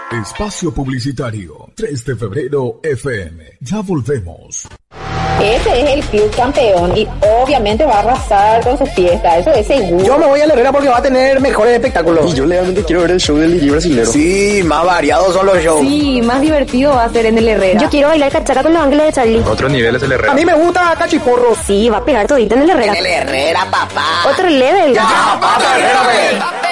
Espacio Publicitario 3 de febrero FM. Ya volvemos. Ese es el club campeón y obviamente va a arrasar con su fiesta, eso es seguro. Yo me voy a la Herrera porque va a tener mejores espectáculos. Y yo realmente quiero ver el show del DJ brasilero. Sí, más variados son los shows. Sí, más divertido va a ser en el Herrera. Yo quiero bailar cachaca con los ángeles de Charlie. Otro nivel es el Herrera. A mí me gusta Cachiporro. Sí, va a pegar todito en el Herrera. En el Herrera, papá. Otro level. Ya, papá, Herrera,